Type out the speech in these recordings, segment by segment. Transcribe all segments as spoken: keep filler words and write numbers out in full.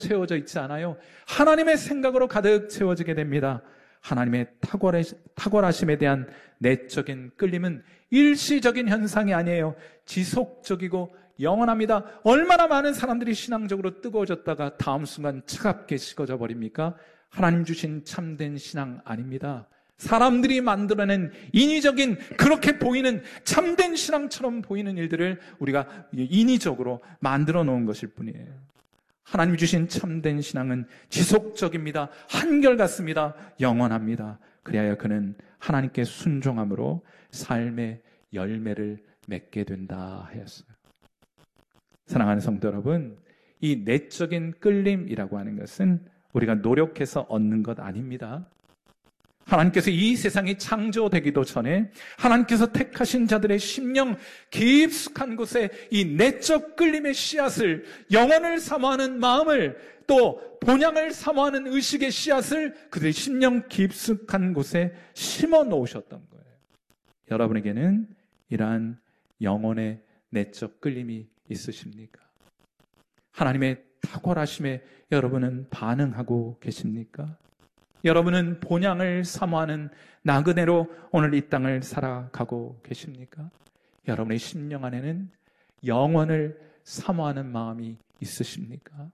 채워져 있지 않아요. 하나님의 생각으로 가득 채워지게 됩니다. 하나님의 탁월하심에 대한 내적인 끌림은 일시적인 현상이 아니에요. 지속적이고 영원합니다. 얼마나 많은 사람들이 신앙적으로 뜨거워졌다가 다음 순간 차갑게 식어져 버립니까? 하나님 주신 참된 신앙 아닙니다. 사람들이 만들어낸 인위적인, 그렇게 보이는 참된 신앙처럼 보이는 일들을 우리가 인위적으로 만들어 놓은 것일 뿐이에요. 하나님 주신 참된 신앙은 지속적입니다. 한결같습니다. 영원합니다. 그리하여 그는 하나님께 순종함으로 삶의 열매를 맺게 된다 하였어요. 사랑하는 성도 여러분, 이 내적인 끌림이라고 하는 것은 우리가 노력해서 얻는 것 아닙니다. 하나님께서 이 세상이 창조되기도 전에 하나님께서 택하신 자들의 심령 깊숙한 곳에 이 내적 끌림의 씨앗을, 영혼을 사모하는 마음을, 또 본향을 사모하는 의식의 씨앗을 그들의 심령 깊숙한 곳에 심어 놓으셨던 거예요. 여러분에게는 이러한 영혼의 내적 끌림이 있으십니까? 하나님의 탁월하심에 여러분은 반응하고 계십니까? 여러분은 본향을 사모하는 나그네로 오늘 이 땅을 살아가고 계십니까? 여러분의 심령 안에는 영원을 사모하는 마음이 있으십니까?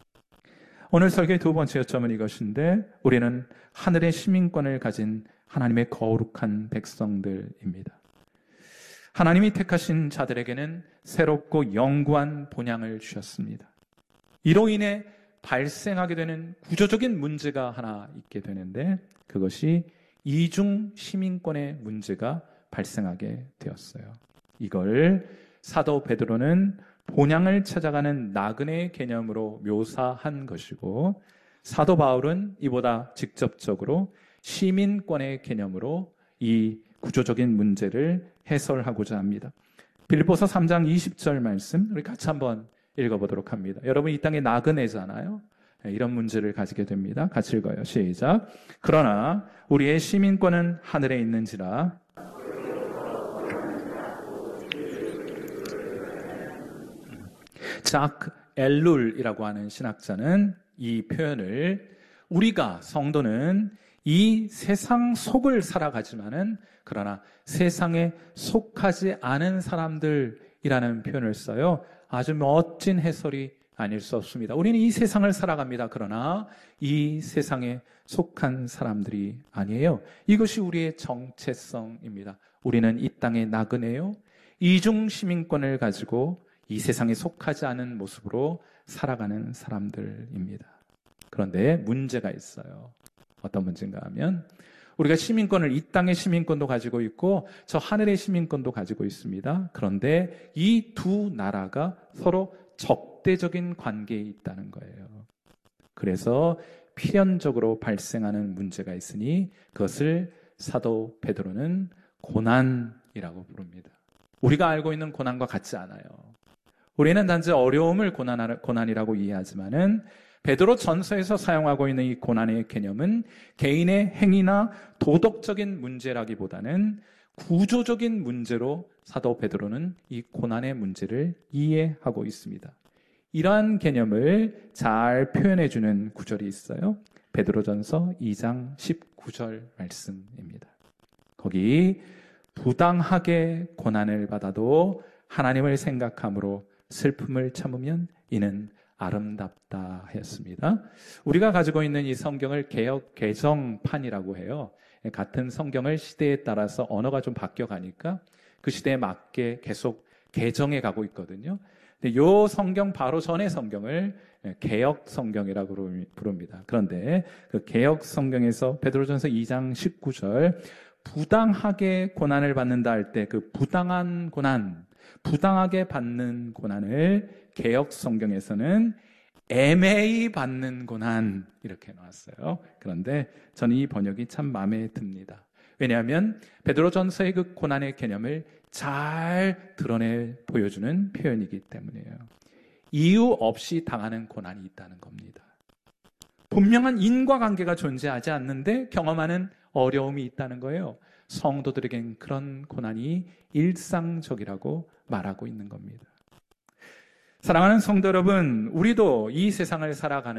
오늘 설교의 두 번째 요점은 이것인데, 우리는 하늘의 시민권을 가진 하나님의 거룩한 백성들입니다. 하나님이 택하신 자들에게는 새롭고 영구한 본향을 주셨습니다. 이로 인해 발생하게 되는 구조적인 문제가 하나 있게 되는데, 그것이 이중 시민권의 문제가 발생하게 되었어요. 이걸 사도 베드로는 본향을 찾아가는 나그네의 개념으로 묘사한 것이고, 사도 바울은 이보다 직접적으로 시민권의 개념으로 이 구조적인 문제를 해설하고자 합니다. 빌립보서 삼 장 이십 절 말씀 우리 같이 한번 읽어보도록 합니다. 여러분, 이 땅에 나그네잖아요. 이런 문제를 가지게 됩니다. 같이 읽어요. 시작. 그러나 우리의 시민권은 하늘에 있는지라. 자크 엘룰이라고 하는 신학자는 이 표현을, 우리가 성도는 이 세상 속을 살아가지만은 그러나 세상에 속하지 않은 사람들이라는 표현을 써요. 아주 멋진 해설이 아닐 수 없습니다. 우리는 이 세상을 살아갑니다. 그러나 이 세상에 속한 사람들이 아니에요. 이것이 우리의 정체성입니다. 우리는 이 땅의 나그네요. 이중 시민권을 가지고 이 세상에 속하지 않은 모습으로 살아가는 사람들입니다. 그런데 문제가 있어요. 어떤 문제인가 하면, 우리가 시민권을, 이 땅의 시민권도 가지고 있고 저 하늘의 시민권도 가지고 있습니다. 그런데 이 두 나라가 서로 적대적인 관계에 있다는 거예요. 그래서 필연적으로 발생하는 문제가 있으니 그것을 사도 베드로는 고난이라고 부릅니다. 우리가 알고 있는 고난과 같지 않아요. 우리는 단지 어려움을 고난, 고난이라고 이해하지만은 베드로 전서에서 사용하고 있는 이 고난의 개념은 개인의 행위나 도덕적인 문제라기보다는 구조적인 문제로 사도 베드로는 이 고난의 문제를 이해하고 있습니다. 이러한 개념을 잘 표현해주는 구절이 있어요. 베드로전서 이 장 십구 절 말씀입니다. 거기 부당하게 고난을 받아도 하나님을 생각함으로 슬픔을 참으면 이는 아름답다 하였습니다. 우리가 가지고 있는 이 성경을 개역 개정판이라고 해요. 같은 성경을 시대에 따라서 언어가 좀 바뀌어가니까 그 시대에 맞게 계속 개정해 가고 있거든요. 근데 요 성경 바로 전의 성경을 개역 성경이라고 부릅니다. 그런데 그 개역 성경에서 베드로전서 이 장 십구 절 부당하게 고난을 받는다 할 때 그 부당한 고난, 부당하게 받는 고난을 개역 성경에서는 애매히 받는 고난 이렇게 나왔어요. 그런데 저는 이 번역이 참 마음에 듭니다. 왜냐하면 베드로전서의 그 고난의 개념을 잘 드러내 보여주는 표현이기 때문이에요. 이유 없이 당하는 고난이 있다는 겁니다. 분명한 인과관계가 존재하지 않는데 경험하는 어려움이 있다는 거예요. 성도들에겐 그런 고난이 일상적이라고 말하고 있는 겁니다. 사랑하는 성도 여러분, 우리도 이 세상을 살아가는